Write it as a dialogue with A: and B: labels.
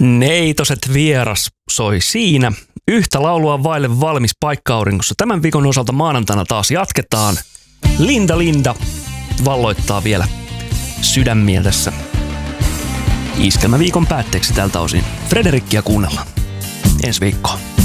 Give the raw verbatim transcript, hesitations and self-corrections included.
A: Neitoset vieras soi siinä. Yhtä laulua vaille valmis paikka-auringossa. Tämän viikon osalta maanantaina taas jatketaan. Linda Linda valloittaa vielä sydämiä tässä iskelmäviikon päätteeksi tältä osin. Frederikkiä kuunnellaan ensi viikkoon.